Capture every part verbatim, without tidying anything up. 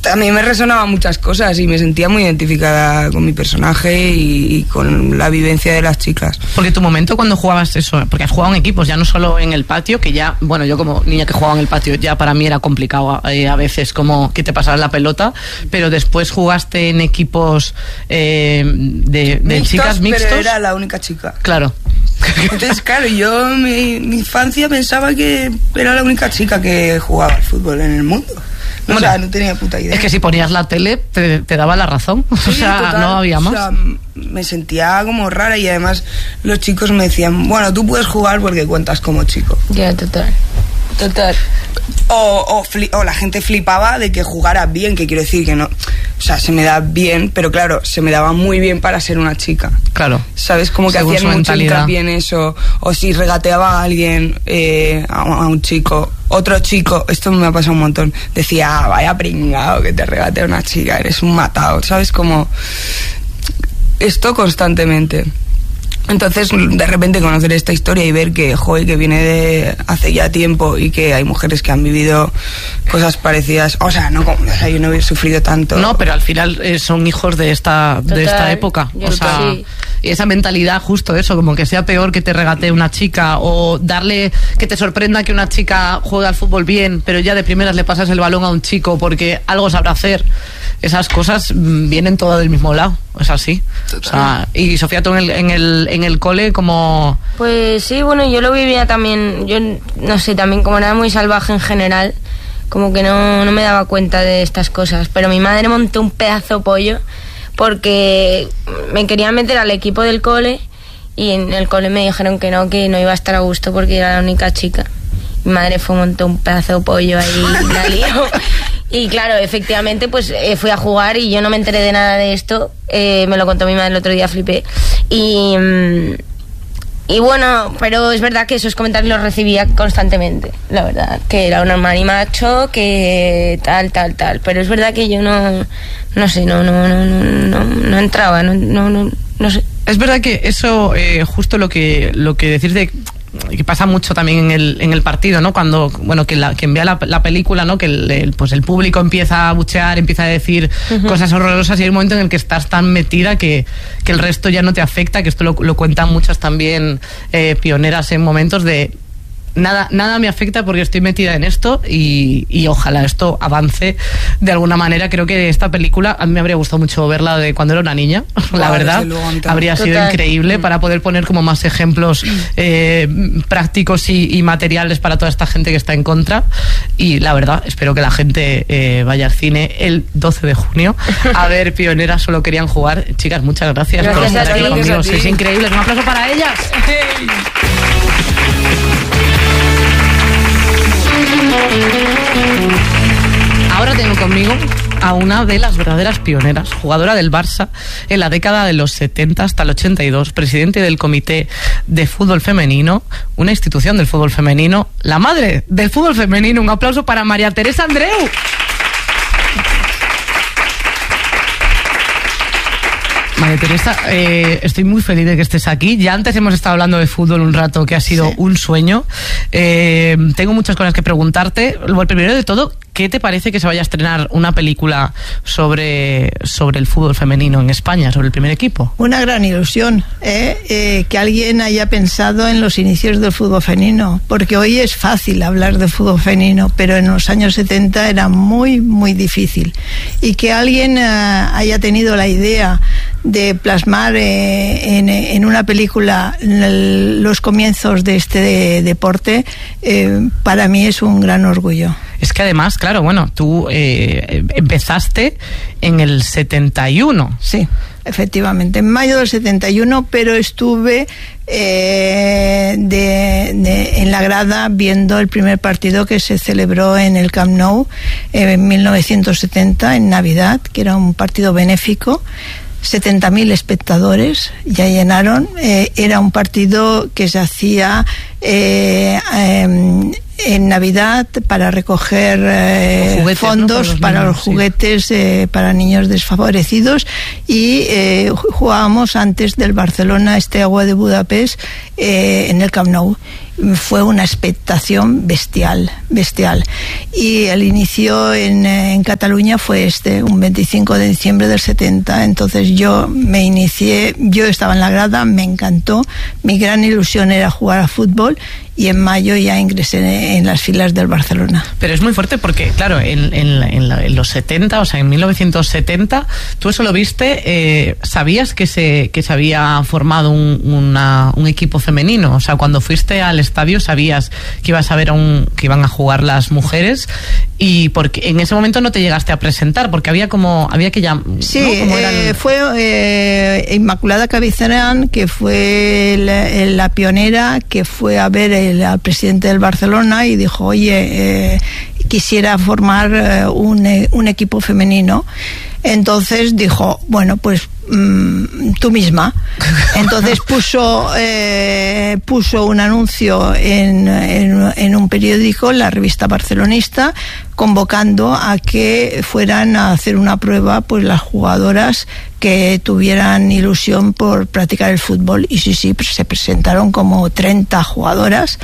también me resonaban muchas cosas y me sentía muy identificada con mi personaje y, y con la vivencia de las chicas. Porque tu momento cuando jugabas eso, porque has jugado en equipos, ya no solo en el patio, que ya, bueno, yo como niña que jugaba en el patio, ya para mí era complicado eh, a veces como que te pasara la pelota, pero después jugaste en equipos eh, de, de mixtos, chicas mixtos. Pero era la única chica. Claro. Entonces, claro, yo en mi, mi infancia pensaba que era la única chica que jugaba al fútbol en el mundo. No, bueno, o sea, no tenía puta idea. Es que si ponías la tele te, te daba la razón. Sí, o sea, total, no había más. O sea, me sentía como rara y además los chicos me decían, bueno, tú puedes jugar porque cuentas como chico. Ya, yeah, total. Total. O, o, fli- o la gente flipaba de que jugara bien, que quiero decir que no, o sea, se me da bien, pero claro, se me daba muy bien para ser una chica. Claro. ¿Sabes? Como que hacían mucho hincapié en eso. O si regateaba a alguien, eh, a, a un chico, otro chico, esto me ha pasado un montón, decía, ah, vaya pringao que te regatea una chica, eres un matado, ¿sabes? Como esto constantemente. Entonces, de repente conocer esta historia y ver que, joder, que viene de hace ya tiempo y que hay mujeres que han vivido cosas parecidas, o sea, no, o sea, yo no he sufrido tanto. No, pero al final eh, son hijos de esta Total, de esta época, o sea, sí. Y esa mentalidad, justo eso, como que sea peor que te regatee una chica o darle, que te sorprenda que una chica juegue al fútbol bien, pero ya de primeras le pasas el balón a un chico porque algo sabrá hacer. Esas cosas vienen todas del mismo lado, es así. O sea, y Sofía, tú en el, en el en el cole, como... Pues sí, bueno, yo lo vivía también, yo no sé, también como era muy salvaje en general, como que no, no me daba cuenta de estas cosas, pero mi madre montó un pedazo pollo porque me querían meter al equipo del cole y en el cole me dijeron que no, que no iba a estar a gusto porque era la única chica. Mi madre fue montó un pedazo de pollo ahí, la lío. Y claro, efectivamente, pues eh, fui a jugar y yo no me enteré de nada de esto. Eh, me lo contó mi madre el otro día, flipé. Y, y bueno, pero es verdad que esos comentarios los recibía constantemente, la verdad. Que era un marimacho, que tal, tal, tal. Pero es verdad que yo no, no sé, no, no, no, no, no entraba, no, no, no, no sé. Es verdad que eso, eh, justo lo que, lo que decís de... que pasa mucho también en el en el partido, ¿no? Cuando, bueno, que la, quien vea la, la película, ¿no? Que el, el, pues el público empieza a buchear, empieza a decir uh-huh. cosas horrorosas y hay un momento en el que estás tan metida que, que el resto ya no te afecta, que esto lo, lo cuentan muchas también eh, pioneras en momentos de... Nada, nada me afecta porque estoy metida en esto y, y ojalá esto avance de alguna manera. Creo que esta película, a mí me habría gustado mucho verla de cuando era una niña, claro, la verdad. Habría Total. sido increíble mm. para poder poner como más ejemplos eh, prácticos y, y materiales para toda esta gente que está en contra. Y la verdad, espero que la gente eh, vaya al cine el doce de junio a ver Pioneras Solo Querían Jugar. Chicas, muchas gracias, gracias por estar aquí conmigo. Sois increíbles. Un aplauso para ellas. Hey. Ahora tengo conmigo a una de las verdaderas pioneras, jugadora del Barça en la década de los setenta hasta el ochenta y dos, presidente del Comité de Fútbol Femenino, una institución del fútbol femenino, la madre del fútbol femenino. Un aplauso para María Teresa Andreu. María Teresa, eh, estoy muy feliz de que estés aquí. Ya antes hemos estado hablando de fútbol un rato, que ha sido sí. un sueño. Eh, tengo muchas cosas que preguntarte. El primero de todo, ¿qué te parece que se vaya a estrenar una película sobre, sobre el fútbol femenino en España, sobre el primer equipo? Una gran ilusión, ¿eh? Eh, que alguien haya pensado en los inicios del fútbol femenino, porque hoy es fácil hablar de fútbol femenino, pero en los años setenta era muy, muy difícil. Y que alguien eh, haya tenido la idea de plasmar eh, en, en una película el, los comienzos de este de, deporte, eh, para mí es un gran orgullo. Es que además, claro, bueno, tú eh, empezaste en el setenta y uno. Sí, efectivamente, en mayo del setenta y uno, pero estuve eh, de, de, en la grada viendo el primer partido que se celebró en el Camp Nou eh, en mil novecientos setenta, en Navidad, que era un partido benéfico. setenta mil espectadores ya llenaron. Eh, era un partido que se hacía eh, eh, en Navidad para recoger eh, juguetes, fondos, ¿no? para, para niños, los juguetes sí. eh, para niños desfavorecidos, y eh, jugábamos antes del Barcelona Steaua de Budapest eh, en el Camp Nou. fue una expectación bestial, bestial. Y el inicio en, en Cataluña fue este, un veinticinco de diciembre del setenta. Entonces yo me inicié, yo estaba en la grada, me encantó, mi gran ilusión era jugar a fútbol, y en mayo ya ingresé en las filas del Barcelona. Pero es muy fuerte porque, claro, en, en, en, la, en los setenta, o sea, en mil novecientos setenta, tú eso lo viste, eh, ¿sabías que se, que se había formado un, una, un equipo femenino? O sea, cuando fuiste al estadio sabías que ibas a ver a un, que iban a jugar las mujeres, y porque en ese momento no te llegaste a presentar, porque había como, había que ya... Sí, ¿no? Como eh, el... fue eh, Inmaculada Cabezarán, que fue la, la pionera, que fue a ver el, al presidente del Barcelona y dijo, oye, eh, quisiera formar eh, un, un equipo femenino. Entonces dijo, bueno, pues mmm, tú misma. Entonces puso eh, puso un anuncio en, en, en un periódico, la revista Barcelonista, convocando a que fueran a hacer una prueba pues las jugadoras que tuvieran ilusión por practicar el fútbol. Y sí, sí, se presentaron como treinta jugadoras.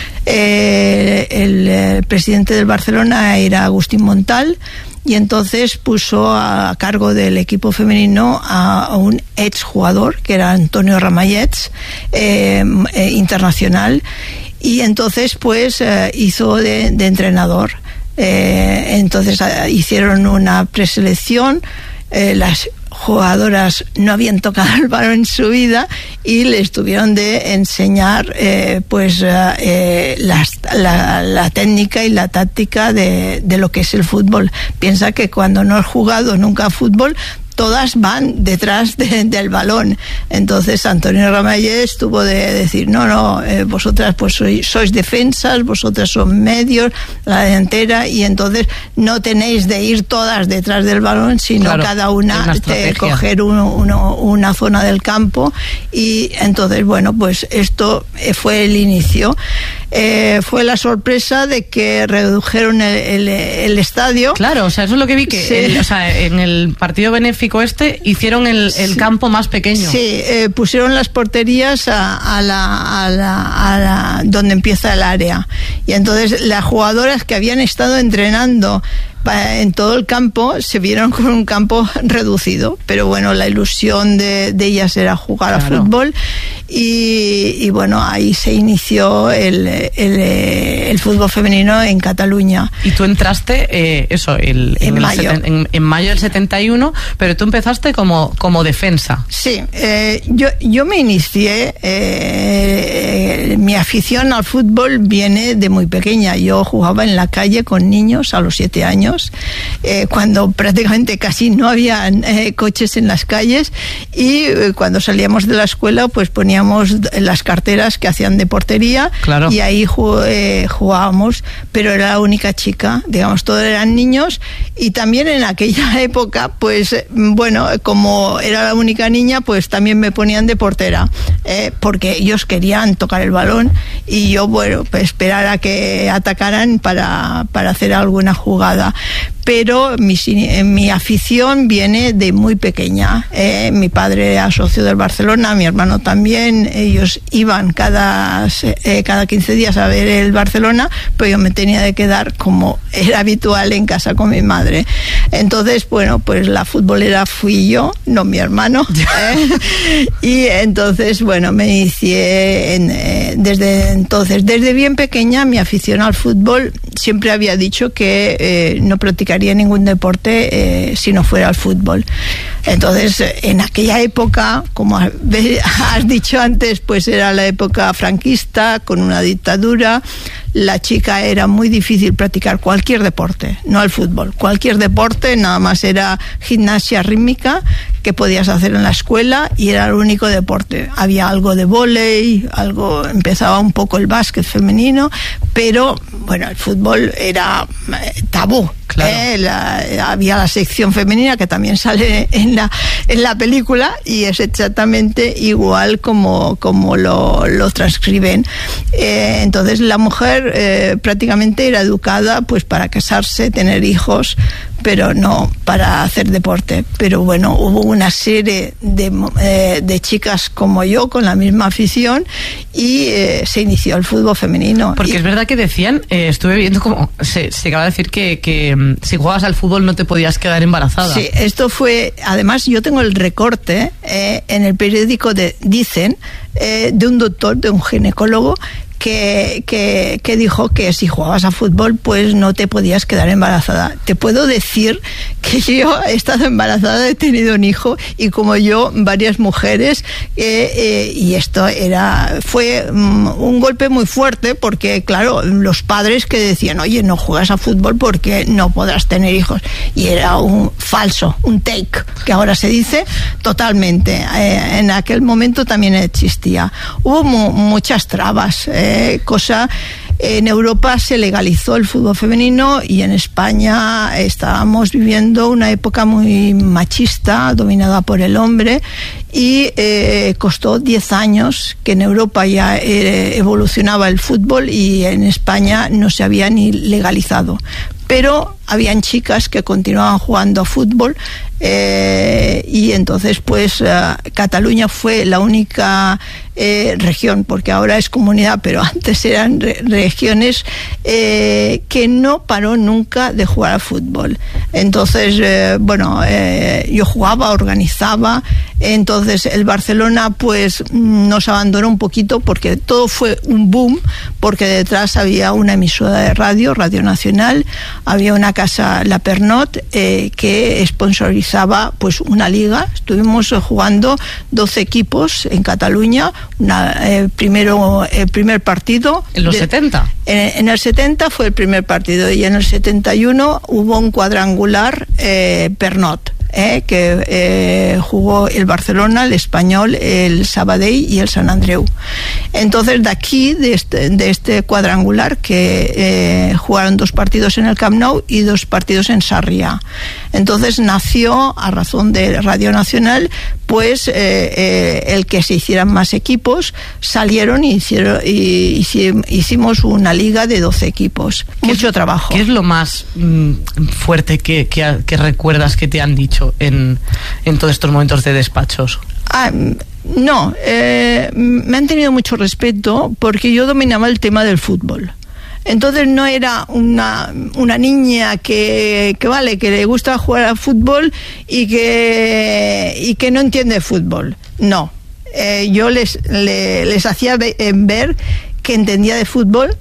Eh, el, el presidente del Barcelona era Agustín Montal, y entonces puso a cargo del equipo femenino a, a un exjugador que era Antonio Ramallets, eh, eh, internacional, y entonces pues eh, hizo de, de entrenador. Eh, entonces eh, hicieron una preselección, eh, las jugadoras no habían tocado el balón en su vida y les tuvieron de enseñar eh, pues eh, las, la, la técnica y la táctica de, de lo que es el fútbol. Piensa que cuando no has jugado nunca a fútbol, todas van detrás de, del balón. Entonces Antonio Ramallés tuvo de decir, no, no, eh, vosotras pues sois, sois defensas, vosotras son medios, la delantera, y entonces no tenéis de ir todas detrás del balón, sino claro, cada una, una de coger uno, uno, una zona del campo. Y entonces, bueno, pues esto fue el inicio. Eh, fue la sorpresa de que redujeron el, el, el estadio. Claro, o sea, eso es lo que vi, que sí. el, o sea, en el partido benéfico este hicieron el, el sí. campo más pequeño. Sí, eh, pusieron las porterías a, a, la, a, la, a la donde empieza el área. Y entonces las jugadoras que habían estado entrenando en todo el campo se vieron con un campo reducido, pero bueno, la ilusión de, de ellas era jugar claro. a fútbol, y, y bueno, ahí se inició el, el, el fútbol femenino en Cataluña. Y tú entraste eh, eso el, en, en, mayo. El, en, en mayo del setenta y uno, pero tú empezaste como, como defensa. Sí, eh, yo, yo me inicié, eh, mi afición al fútbol viene de muy pequeña. Yo jugaba en la calle con niños a los siete años, Eh, cuando prácticamente casi no había eh, coches en las calles, y eh, cuando salíamos de la escuela pues poníamos las carteras que hacían de portería, claro. y ahí jug- eh, jugábamos, pero era la única chica, digamos, todos eran niños. Y también en aquella época pues eh, bueno, como era la única niña, pues también me ponían de portera, eh, porque ellos querían tocar el balón y yo, bueno, pues esperar a que atacaran para, para hacer alguna jugada. Pero mi, mi afición viene de muy pequeña. Eh, mi padre era socio del Barcelona, mi hermano también. Ellos iban cada, eh, cada quince días a ver el Barcelona, pero yo me tenía de quedar, como era habitual, en casa con mi madre. Entonces, bueno, pues la futbolera fui yo, no mi hermano. ¿eh? Y entonces, bueno, me inicié en, eh, desde entonces. Desde bien pequeña, mi afición al fútbol, siempre había dicho que eh, no practicaría ningún deporte eh, si no fuera el fútbol. Entonces, en aquella época, como has dicho antes, pues era la época franquista, con una dictadura. La chica era muy difícil practicar cualquier deporte, no el fútbol, cualquier deporte, nada más era gimnasia rítmica que podías hacer en la escuela, y era el único deporte. Había algo de vóley, algo, empezaba un poco el básquet femenino, pero bueno, el fútbol era tabú. Claro. Eh, la, había la sección femenina que también sale en la en la película y es exactamente igual como, como lo, lo transcriben. Eh, entonces la mujer eh, prácticamente era educada pues para casarse, tener hijos, pero no para hacer deporte. Pero bueno, hubo una serie de, eh, de chicas como yo con la misma afición y eh, se inició el fútbol femenino. Porque y, es verdad que decían, eh, estuve viendo como se, se acaba de decir que, que um, si jugabas al fútbol no te podías quedar embarazada. Sí, esto fue, además yo tengo el recorte eh, en el periódico de Dicen eh, de un doctor, de un ginecólogo, Que, que, que dijo que si jugabas a fútbol pues no te podías quedar embarazada. Te puedo decir que yo he estado embarazada, he tenido un hijo y como yo varias mujeres eh, eh, y esto era fue um, un golpe muy fuerte porque claro, los padres que decían oye, no juegas a fútbol porque no podrás tener hijos y era un falso, un take que ahora se dice totalmente. Eh, en aquel momento también existía. Hubo mu- muchas trabas eh, cosa en Europa se legalizó el fútbol femenino y en España estábamos viviendo una época muy machista dominada por el hombre y eh, costó diez años que en Europa ya eh, evolucionaba el fútbol y en España no se había ni legalizado, pero habían chicas que continuaban jugando a fútbol eh, y entonces pues uh, Cataluña fue la única eh, región, porque ahora es comunidad, pero antes eran re- regiones eh, que no paró nunca de jugar a fútbol. Entonces eh, bueno, eh, yo jugaba, organizaba, entonces el Barcelona pues nos abandonó un poquito porque todo fue un boom, porque detrás había una emisora de radio, Radio Nacional, había una casa, La Pernot, eh, que sponsorizaba pues una liga. Estuvimos eh, jugando doce equipos en Cataluña. Una, eh, primero el primer partido en los de, setenta en, en el setenta fue el primer partido y en el setenta y uno hubo un cuadrangular eh, Pernot. Eh, que eh, jugó el Barcelona, el Español, el Sabadell y el Sant Andreu. Entonces de aquí, de este, de este cuadrangular, que eh, jugaron dos partidos en el Camp Nou y dos partidos en Sarriá. Entonces nació, a razón de Radio Nacional, pues eh, eh, el que se hicieran más equipos, salieron y, hicieron, y hicimos una liga de doce equipos. Mucho es, trabajo. ¿Qué es lo más mm, fuerte que, que, que recuerdas que te han dicho en, en todos estos momentos de despachos? Ah, no, eh, me han tenido mucho respeto porque yo dominaba el tema del fútbol. Entonces no era una, una niña que, que vale, que le gusta jugar al fútbol y que, y que no entiende fútbol. No, eh, yo les, les, les hacía ver que entendía de fútbol,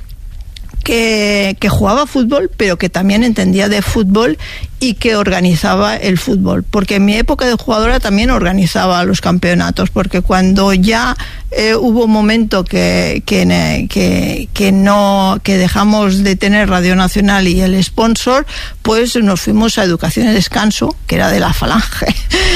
que, que jugaba fútbol, pero que también entendía de fútbol y que organizaba el fútbol, porque en mi época de jugadora también organizaba los campeonatos, porque cuando ya eh, hubo un momento que, que, que, que no que dejamos de tener Radio Nacional y el sponsor, pues nos fuimos a Educación y Descanso, que era de la Falange,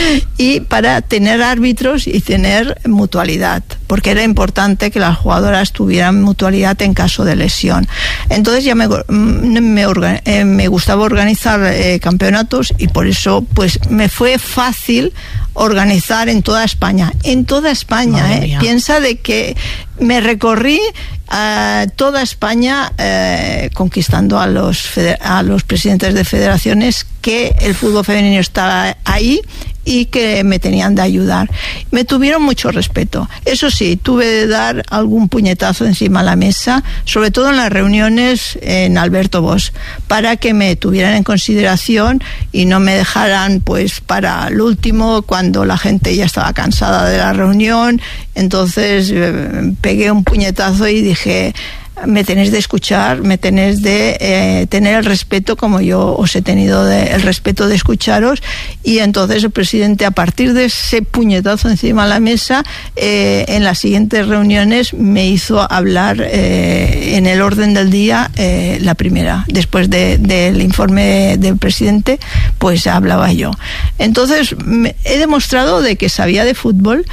y para tener árbitros y tener mutualidad, porque era importante que las jugadoras tuvieran mutualidad en caso de lesión. Entonces ya me, me, orga, eh, me gustaba organizar eh, campeonatos y por eso pues me fue fácil organizar en toda España. En toda España, eh. Piensa de que me recorrí uh, toda España uh, conquistando a los, a los presidentes de federaciones que el fútbol femenino estaba ahí y que me tenían de ayudar. Me tuvieron mucho respeto. Eso sí, tuve de dar algún puñetazo encima de la mesa, sobre todo en las reuniones en Alberto Bosch, para que me tuvieran en consideración y no me dejaran pues para lo último, cuando la gente ya estaba cansada de la reunión. Entonces eh, pegué un puñetazo y dije: me tenéis de escuchar, me tenéis de eh, tener el respeto como yo os he tenido de, el respeto de escucharos. Y entonces el presidente, a partir de ese puñetazo encima de la mesa, eh, en las siguientes reuniones me hizo hablar eh, en el orden del día, eh, la primera, después de, del informe del presidente, pues hablaba yo. Entonces me, he demostrado de que sabía de fútbol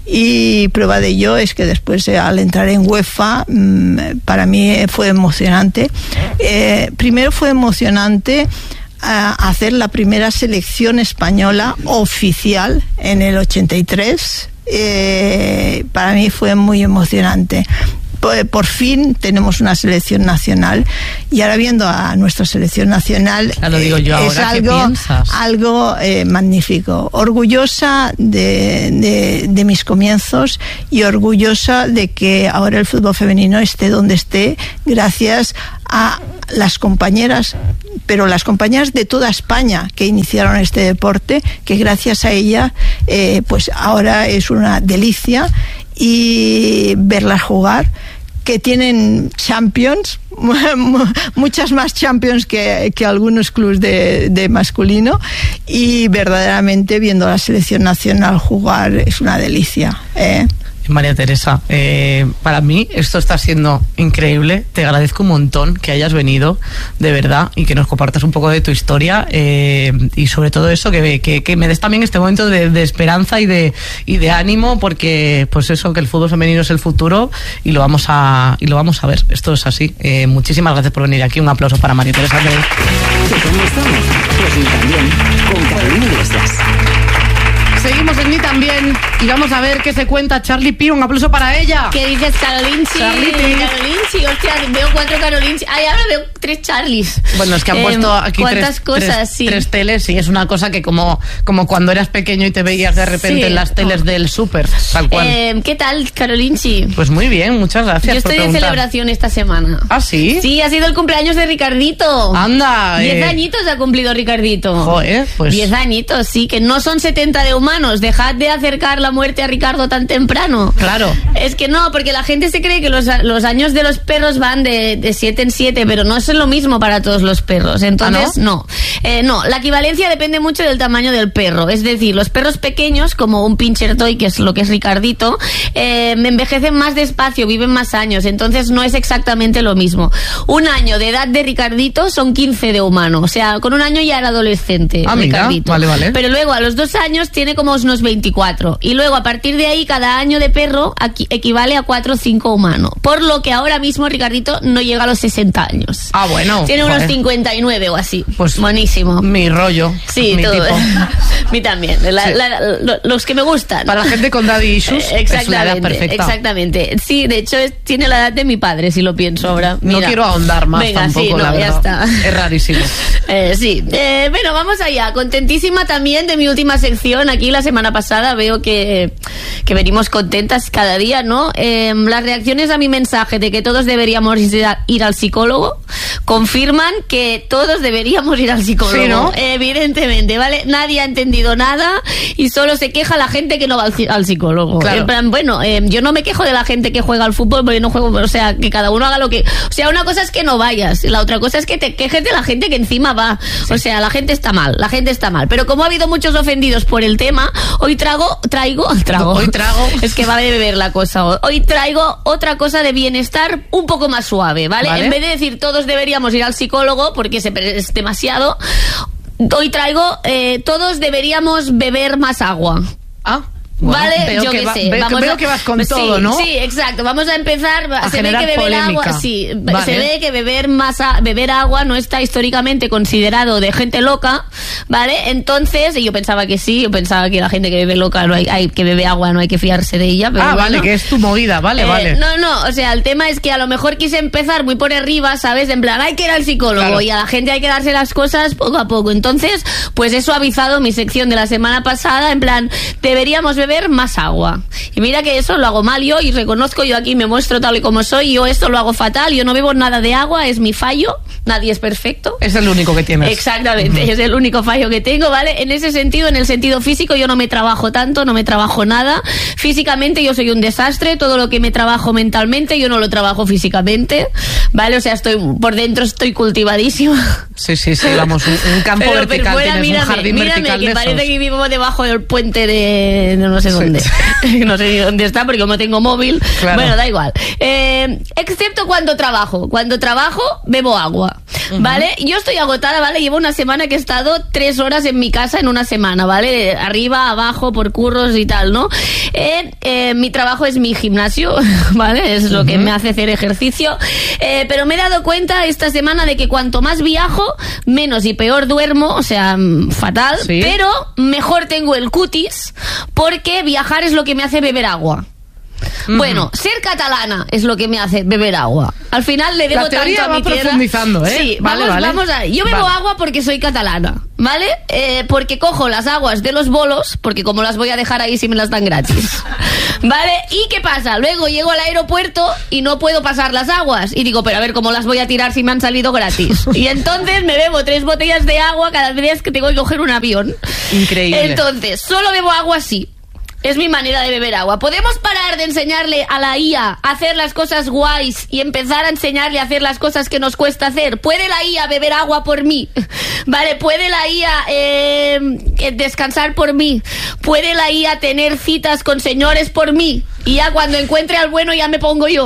Y prueba de ello es que después, eh, al entrar en UEFA, mmm, para mí fue emocionante. Eh, primero fue emocionante hacer la primera selección española oficial en el ochenta y tres. Eh, para mí fue muy emocionante. Por, por fin tenemos una selección nacional, y ahora viendo a nuestra selección nacional, ya lo digo yo, eh, es ahora, algo, algo eh, magnífico. Orgullosa de, de, de mis comienzos, y orgullosa de que ahora el fútbol femenino esté donde esté, gracias a las compañeras, pero las compañeras de toda España que iniciaron este deporte, que gracias a ella eh, pues ahora es una delicia y verlas jugar, que tienen champions, muchas más champions que, que algunos clubes de, de masculino, y verdaderamente viendo a la selección nacional jugar es una delicia, ¿eh? María Teresa, eh, para mí esto está siendo increíble. Te agradezco un montón que hayas venido, de verdad, y que nos compartas un poco de tu historia, eh, y sobre todo eso, que, que, que me des también este momento de, de esperanza y de, y de ánimo, porque pues eso, que el fútbol femenino es el futuro, y lo vamos a, y lo vamos a ver. Esto es así. Eh, muchísimas gracias por venir aquí. Un aplauso para María Teresa. ¿Cómo estamos? Pues ni también, con Carolina Iglesias. Seguimos en Ni También y vamos a ver qué se cuenta Charlie Pi. Un aplauso para ella. ¿Qué dices, Carolinchi? Charlie Pi. Carolinchi, hostia, veo cuatro Carolinchi. Ay, ahora veo tres Charlies. Bueno, es que han eh, puesto aquí ¿cuántas tres, cosas? Tres, sí. tres teles, y es una cosa que como, como cuando eras pequeño y te veías de repente sí. en las teles oh. del súper, tal cual. Eh, ¿Qué tal, Carolinchi? Pues muy bien, muchas gracias. Yo estoy por de celebración esta semana. ¿Ah, sí? Sí, ha sido el cumpleaños de Ricardito. Anda. Diez eh. añitos ha cumplido Ricardito. Joder, pues. Diez añitos, sí, que no son setenta de humanos. Dejad de acercar la muerte a Ricardo tan temprano. Claro. Es que no, porque la gente se cree que los, los años de los perros van de, de siete en siete, pero no es lo mismo para todos los perros. Entonces, ¿ah, no? No. Eh, no, la equivalencia depende mucho del tamaño del perro. Es decir, los perros pequeños, como un pincher toy, que es lo que es Ricardito, eh, envejecen más despacio, viven más años. Entonces, no es exactamente lo mismo. Un año de edad de Ricardito son quince de humano. O sea, con un año ya era adolescente. Ah, Ricardito. Mira, vale, vale. Pero luego, a los dos años, tiene como unos veinticuatro. Y luego, a partir de ahí, cada año de perro aquí, equivale a cuatro o cinco humano. Por lo que ahora mismo Ricardito no llega a los sesenta años. Ah, bueno. Tiene joder. unos cincuenta y nueve o así. Pues buenísimo. Mi rollo. Sí, mi todo. tipo. A mí también. La, sí. la, la, los que me gustan. Para la gente con daddy issues, eh, exactamente, es la edad perfecta. Exactamente. Sí, de hecho, es, tiene la edad de mi padre, si lo pienso ahora. Mira. No quiero ahondar más. Venga, tampoco, sí, no, la verdad. ya está. Es rarísimo. Eh, sí. Eh, bueno, vamos allá. Contentísima también de mi última sección. Aquí la semana pasada veo que, que venimos contentas cada día, ¿no? Eh, las reacciones a mi mensaje de que todos deberíamos ir, a, ir al psicólogo confirman que todos deberíamos ir al psicólogo. Sí, ¿no? Eh, evidentemente, ¿vale? Nadie ha entendido nada y solo se queja la gente que no va al, al psicólogo. Claro. En plan, bueno, eh, yo no me quejo de la gente que juega al fútbol porque no juego, o sea, que cada uno haga lo que... O sea, una cosa es que no vayas, la otra cosa es que te quejes de la gente que encima va. Sí. O sea, la gente está mal, la gente está mal. Pero como ha habido muchos ofendidos por el tema, hoy trago, traigo, trago. Hoy trago. Es que va de beber la cosa. Hoy traigo otra cosa de bienestar un poco más suave, ¿vale? ¿vale? En vez de decir todos deberíamos ir al psicólogo porque es demasiado, hoy traigo eh, todos deberíamos beber más agua. Ah. Bueno, vale, yo que qué va, sé. Veo, Vamos veo a, que vas con sí, todo, ¿no? Sí, exacto. Vamos a empezar. A se ve que beber polémica. agua, sí, vale. se ve que beber más a, beber agua no está históricamente considerado de gente loca, ¿vale? Entonces, yo pensaba que sí, yo pensaba que la gente que bebe loca no hay, hay que bebe agua, no hay que fiarse de ella. Pero ah, bueno. vale, que es tu movida, vale, eh, vale. No, no, o sea, el tema es que a lo mejor quise empezar muy por arriba, ¿sabes? En plan, hay que ir al psicólogo claro. y a la gente hay que darse las cosas poco a poco. Entonces, pues he suavizado mi sección de la semana pasada, en plan, deberíamos beber más agua. Y mira que eso lo hago mal yo y reconozco, yo aquí me muestro tal y como soy, yo esto lo hago fatal, yo no bebo nada de agua, es mi fallo, nadie es perfecto. Es el único que tienes. Exactamente, uh-huh. es el único fallo que tengo, ¿vale? En ese sentido, en el sentido físico, yo no me trabajo tanto, no me trabajo nada. Físicamente yo soy un desastre, todo lo que me trabajo mentalmente yo no lo trabajo físicamente, ¿vale? O sea, estoy por dentro estoy cultivadísima. Sí, sí, sí, vamos, un, un campo pero, vertical, pero fuera, tienes mírame, un jardín mírame, vertical que de parece esos. que vivo debajo del puente de no, no sé dónde. Sí. No sé ni dónde está porque como tengo móvil, claro. Bueno, da igual. Eh, excepto cuando trabajo. Cuando trabajo, bebo agua, uh-huh. ¿vale? Yo estoy agotada, ¿vale? Llevo una semana que he estado tres horas en mi casa en una semana, ¿vale? Arriba, abajo, por curros y tal, ¿no? Eh, eh, mi trabajo es mi gimnasio, ¿vale? Es lo uh-huh. que me hace hacer ejercicio. Eh, pero me he dado cuenta esta semana de que cuanto más viajo, menos y peor duermo, o sea, fatal, ¿sí? Pero mejor tengo el cutis, porque viajar es lo que me hace beber agua. Uh-huh. Bueno, ser catalana es lo que me hace beber agua. Al final le debo la teoría tanto a va mi tierra. Profundizando, ¿eh? Sí, vale, vamos, vale. vamos a. Yo bebo vale. agua porque soy catalana, ¿vale? Eh, porque cojo las aguas de los bolos, porque como las voy a dejar ahí si me las dan gratis, ¿vale? ¿Y qué pasa? Luego llego al aeropuerto y no puedo pasar las aguas y digo, pero a ver cómo las voy a tirar si me han salido gratis. Y entonces me bebo tres botellas de agua cada vez que tengo que coger un avión. Increíble. Entonces solo bebo agua así. Es mi manera de beber agua. ¿Podemos parar de enseñarle a la I A a hacer las cosas guays y empezar a enseñarle a hacer las cosas que nos cuesta hacer? ¿Puede la I A beber agua por mí? ¿Vale? ¿Puede la I A eh, descansar por mí? ¿Puede la I A tener citas con señores por mí? Y ya cuando encuentre al bueno ya me pongo yo.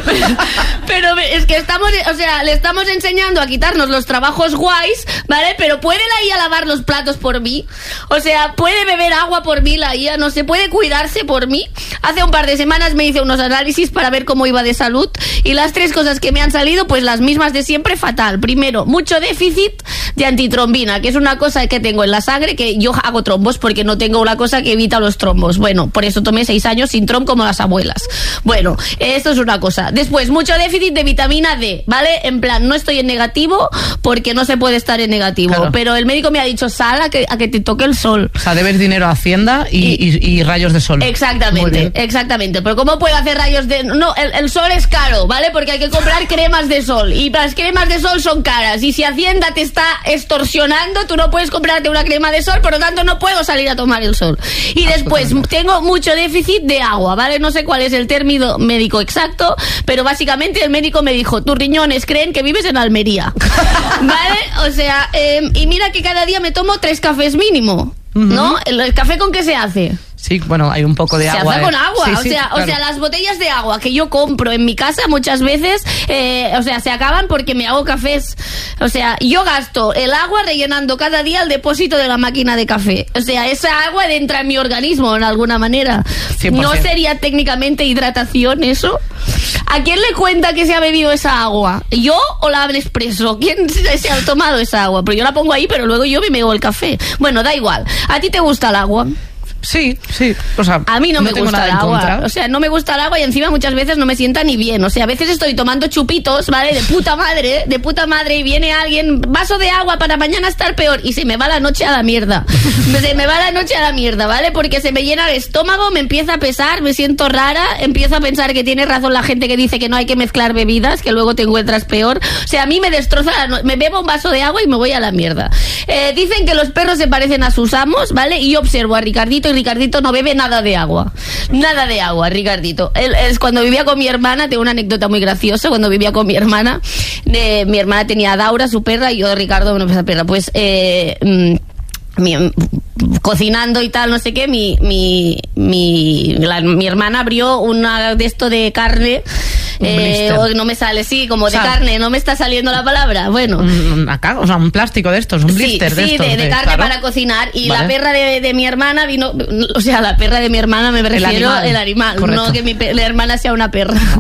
Pero es que estamos, o sea, le estamos enseñando a quitarnos los trabajos guays, ¿vale? Pero ¿puede la I A lavar los platos por mí? O sea, ¿puede beber agua por mí la I A? No se puede cuidarse por mí. Hace un par de semanas me hice unos análisis para ver cómo iba de salud y las tres cosas que me han salido, pues las mismas de siempre, fatal. Primero, mucho déficit de antitrombina, que es una cosa que tengo en la sangre, que yo hago trombos porque no tengo una cosa que evita los trombos. Bueno, por eso tomé seis años sin trom como las abuelas. Bueno, esto es una cosa. Después, mucho déficit de vitamina D, ¿vale? En plan, no estoy en negativo porque no se puede estar en negativo, claro. Pero el médico me ha dicho, sal a que, a que te toque el sol. O sea, debes dinero a Hacienda y, y, y, y rayos de sol. Exactamente, exactamente. Pero ¿cómo puedo hacer rayos de...? No, el, el sol es caro, ¿vale? Porque hay que comprar cremas de sol. Y las cremas de sol son caras. Y si Hacienda te está extorsionando, tú no puedes comprarte una crema de sol, por lo tanto no puedo salir a tomar el sol. Y después, tengo mucho déficit de agua, ¿vale? No sé cuál es el término médico exacto, pero básicamente el médico me dijo, tus riñones creen que vives en Almería. ¿Vale? O sea, eh, y mira que cada día me tomo tres cafés mínimo, ¿no? Uh-huh. ¿El, el café con qué se hace? Sí, bueno, hay un poco de se agua. Se hace con agua, sí, o, sí, sea, claro. o sea, las botellas de agua que yo compro en mi casa muchas veces, eh, o sea, se acaban porque me hago cafés. O sea, yo gasto el agua rellenando cada día el depósito de la máquina de café. O sea, esa agua entra en mi organismo en alguna manera. cien por ciento. ¿No sería técnicamente hidratación eso? ¿A quién le cuenta que se ha bebido esa agua? ¿Yo o la Nespresso? ¿Quién se ha tomado esa agua? Pero yo la pongo ahí, pero luego yo me bebo el café. Bueno, da igual. ¿A ti te gusta el agua? Sí, sí, o sea, a mí no, no me gusta el agua, contra. O sea, no me gusta el agua y encima muchas veces no me sienta ni bien, o sea, a veces estoy tomando chupitos, ¿vale? De puta madre, de puta madre y viene alguien, vaso de agua para mañana estar peor y se me va la noche a la mierda, se me va la noche a la mierda, ¿vale? Porque se me llena el estómago, me empieza a pesar, me siento rara, empiezo a pensar que tiene razón la gente que dice que no hay que mezclar bebidas, que luego te encuentras peor, o sea, a mí me destroza la no- me bebo un vaso de agua y me voy a la mierda. Eh, dicen que los perros se parecen a sus amos, ¿vale? Y yo observo a Ricardito y Ricardito no bebe nada de agua. Nada de agua, Ricardito. Él, es cuando vivía con mi hermana, tengo una anécdota muy graciosa, cuando vivía con mi hermana, de, mi hermana tenía a Daura, su perra, y yo, Ricardo, bueno, pues, perra, pues, eh, mmm, Mi, cocinando y tal, no sé qué, mi mi mi, la, mi hermana abrió una de esto de carne, eh, o no me sale, sí, como o sea, de carne, no me está saliendo la palabra, bueno. Un, acá, o sea, un plástico de estos, un sí, blister sí, de estos. Sí, de, de carne claro. Para cocinar, y vale. La perra de, de mi hermana vino, o sea, la perra de mi hermana me refiero, el animal, el animal no que mi la hermana sea una perra. No.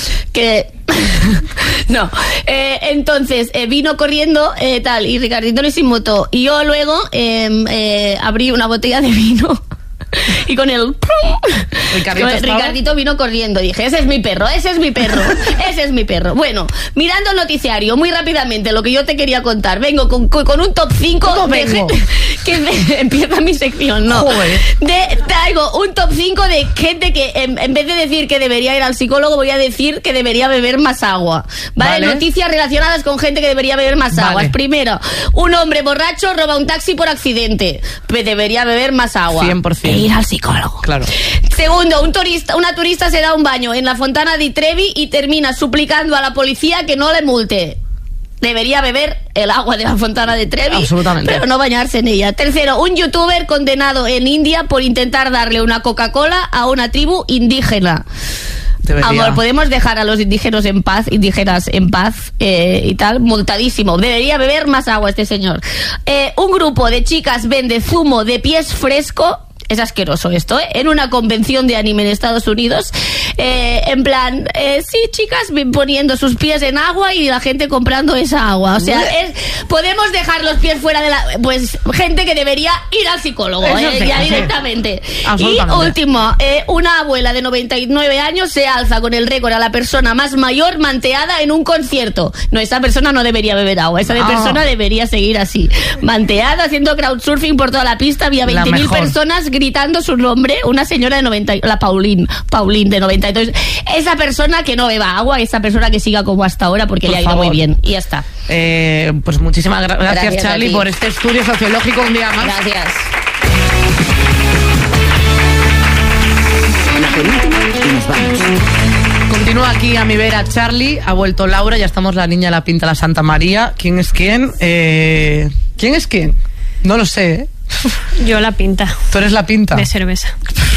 Que no, eh, entonces eh, vino corriendo eh, tal y Ricardito lo inmutó y yo luego eh, eh, abrí una botella de vino y con el Ricardito, Ricardito vino corriendo. Dije, ese es mi perro, ese es mi perro, ese es mi perro. Bueno, mirando el noticiario, muy rápidamente, lo que yo te quería contar. Vengo con, con, con un top cinco de gente, que me, empieza mi sección, ¿no? De, traigo un top cinco de gente que en, en vez de decir que debería ir al psicólogo, voy a decir que debería beber más agua. ¿Vale? Vale. Noticias relacionadas con gente que debería beber más vale. Aguas. Primero, un hombre borracho roba un taxi por accidente. Debería beber más agua. cien por ciento. Ir al psicólogo. Claro. Segundo, un turista, una turista se da un baño en la fontana di Trevi y termina suplicando a la policía que no le multe. Debería beber el agua de la fontana de Trevi, absolutamente, pero no bañarse en ella. Tercero, un youtuber condenado en India por intentar darle una Coca-Cola a una tribu indígena. debería. Amor, podemos dejar a los indígenas en paz, indígenas en paz eh, y tal, multadísimo. Debería beber más agua este señor. Eh, un grupo de chicas vende zumo de pies fresco. Es asqueroso esto, ¿eh? En una convención de anime en Estados Unidos. Eh, en plan, eh, sí, chicas poniendo sus pies en agua y la gente comprando esa agua. O sea, es, podemos dejar los pies fuera de la... Pues gente que debería ir al psicólogo, eh, sí, ya sí. directamente. Y último, eh, una abuela de noventa y nueve años se alza con el récord a la persona más mayor manteada en un concierto. No, esa persona no debería beber agua. Esa no. persona debería seguir así. Manteada, haciendo crowdsurfing por toda la pista. Había veinte mil personas gritando su nombre, una señora de noventa, la Pauline, Pauline de noventa y dos. Esa persona que no beba agua, esa persona que siga como hasta ahora porque por le ha ido favor. muy bien. Y ya está. Eh, pues muchísimas gra- gracias, gracias, Charlie, por este estudio sociológico un día más. Gracias. La penúltima y nos vamos. Continúa aquí a mi vera Charlie, ha vuelto Laura, ya estamos la niña, la pinta, la Santa María. ¿Quién es quién? Eh, ¿Quién es quién? No lo sé, ¿eh? Yo la pinta. ¿Tú eres la pinta? De cerveza.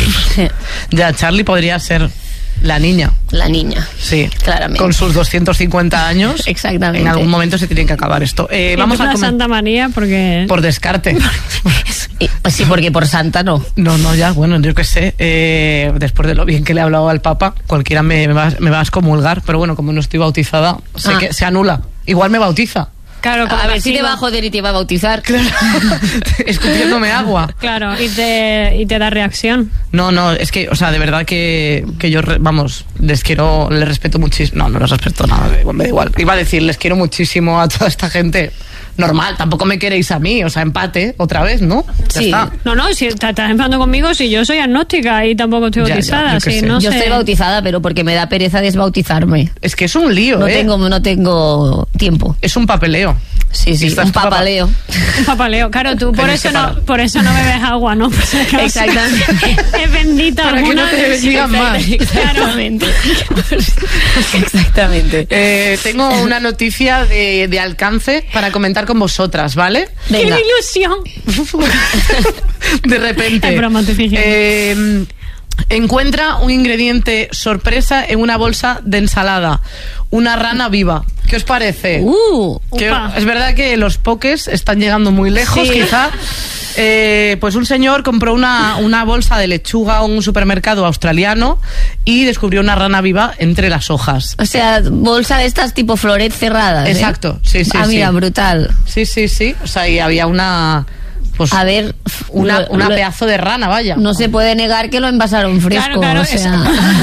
Ya, Charlie podría ser la niña. La niña. Sí, claramente. Con sus doscientos cincuenta años. Exactamente. En algún momento se tiene que acabar esto. Eh, y vamos a la comer... Santa María porque... Por descarte. Pues sí, porque por santa no. No, no, ya, bueno, yo qué sé. Eh, después de lo bien que le he hablado al Papa, cualquiera me, me, va, me va a excomulgar. Pero bueno, como no estoy bautizada, sé ah. que se anula. Igual me bautiza. Claro, a ver si te va a joder y te va a bautizar. Claro. Escupiéndome agua. Claro, y te, y te da reacción. No, no, es que, o sea, de verdad que, que yo, vamos, les quiero, les respeto muchísimo. No, no les respeto nada, me da igual. Iba a decir, les quiero muchísimo a toda esta gente. Normal, tampoco me queréis a mí, o sea, empate otra vez, ¿no? Ya sí. está. No, no, si estás empatando conmigo, si yo soy agnóstica y tampoco estoy ya, bautizada. Ya, yo, sí, sé. no yo sé. estoy bautizada, pero porque me da pereza desbautizarme. Es que es un lío, no ¿eh? Tengo, no tengo tiempo. Es un papeleo. Sí, sí, un papaleo. Un papaleo. Claro, tú por eso no por eso no bebes agua, ¿no? Exactamente. Es bendita. Para que no te bendigan más. Exactamente. Exactamente. Eh, tengo una noticia de, de alcance para comentar con vosotras, ¿vale? Venga. ¡Qué ilusión! De repente. Es broma, te fijas. Eh, encuentra un ingrediente sorpresa en una bolsa de ensalada. Una rana viva. ¿Qué os parece? Uh, que es verdad que los pokés están llegando muy lejos, sí. quizá. Eh, pues un señor compró una, una bolsa de lechuga en un supermercado australiano y descubrió una rana viva entre las hojas. O sea, bolsa de estas tipo floret cerradas. Exacto, ¿eh? sí, sí. Ah, sí. mira, brutal. Sí, sí, sí. O sea, y había una... Pues a ver, una, lo, una lo, pedazo de rana, vaya. No se puede negar que lo envasaron fresco. Claro, claro, o sea,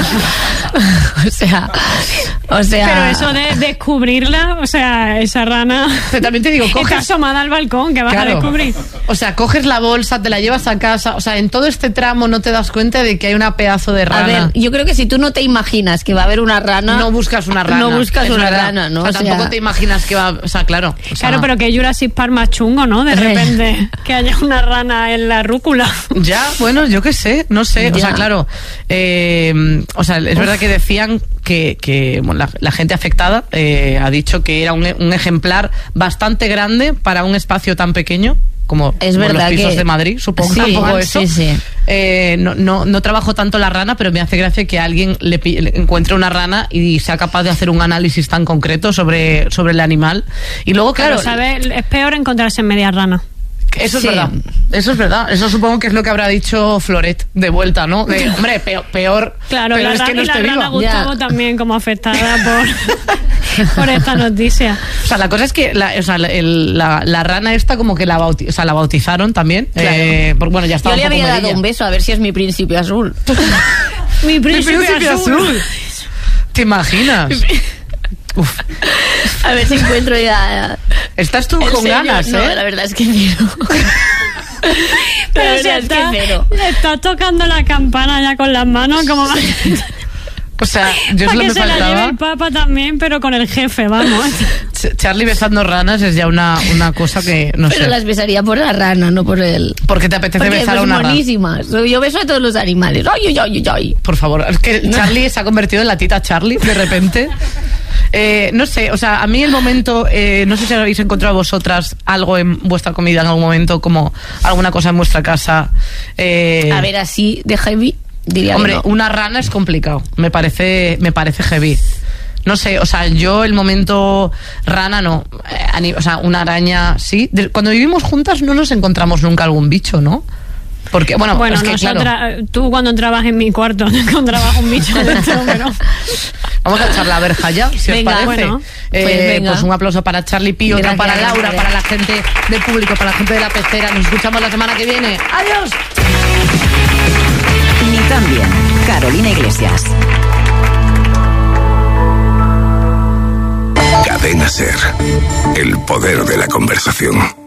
o sea, o sea. Pero eso de descubrirla, o sea, esa rana. Pero también te digo, coges. Está asomada al balcón, que vas claro. a descubrir. O sea, coges la bolsa, te la llevas a casa. O sea, en todo este tramo no te das cuenta de que hay una pedazo de rana. A ver, yo creo que si tú no te imaginas que va a haber una rana. No buscas una rana. No buscas es una verdad. rana, ¿no? O sea, o sea, tampoco te imaginas que va. O sea, claro. O sea, claro, pero que Jurassic Park más chungo, ¿no? De repente, que haya una rana en la rúcula. Ya, bueno, yo qué sé, no sé. Ya. O sea, claro. Eh, o sea, es Uf. verdad que decían que, que bueno, la, la gente afectada eh, ha dicho que era un, un ejemplar bastante grande para un espacio tan pequeño como, es como verdad los pisos que... de Madrid, supongo sí, que tampoco eso. Sí, sí. Eh, no, no, no trabajo tanto la rana, pero me hace gracia que alguien le, le encuentre una rana y sea capaz de hacer un análisis tan concreto sobre, sobre el animal. Y luego, claro... Pero, ¿sabes? Es peor encontrarse en media rana. Eso es sí. verdad, eso es verdad. Eso supongo que es lo que habrá dicho Floret de vuelta, ¿no? De, hombre, peor, peor, claro, peor la es que no y la esté rana viva. Gustavo ya. también como afectada por, por esta noticia. O sea, la cosa es que la, o sea, el, la, la rana esta como que la, bauti, o sea, la bautizaron también. Claro. Eh, porque, bueno, ya estaba Yo le un poco había medilla. dado un beso a ver si es mi príncipe azul. Mi príncipe, mi príncipe azul. azul. ¿Te imaginas? Uf. A ver si encuentro ya. Estás tú el con señor, ganas, no, ¿eh? La verdad es que cero. Pero si está, estás tocando la campana ya con las manos como o sea, yo para solo que me se faltaba... la lleve el Papa también, pero con el jefe, vamos. Charlie besando ranas es ya una, una cosa que no pero sé. Pero las besaría por la rana, no por él. Porque te apetece Porque besar pues a una buenísimas. rana. Yo beso a todos los animales. Ay, ay, ay, ay. Por favor, es que Charlie se ha convertido en la tita Charlie de repente. Eh, no sé, o sea, a mí el momento, eh, no sé si habéis encontrado vosotras algo en vuestra comida en algún momento, como alguna cosa en vuestra casa. Eh... A ver, así de heavy. diría Hombre, que no. una rana es complicado. Me parece, me parece heavy. No sé, o sea, yo el momento rana no. Eh, o sea, una araña sí. De, cuando vivimos juntas no nos encontramos nunca algún bicho, ¿no? Porque, bueno, bueno es que, nosotras, claro. Tú cuando entrabas en mi cuarto encontrabas un bicho dentro, pero... Vamos a echar la verja ya, si venga, os parece. Bueno, eh, pues, venga. pues un aplauso para Charlie Pi, otro Gracias, para Laura, gracias. para la gente del público, para la gente de la pecera. Nos escuchamos la semana que viene. ¡Adiós! Ni tan bien. Carolina Iglesias. Cadena Ser. El poder de la conversación.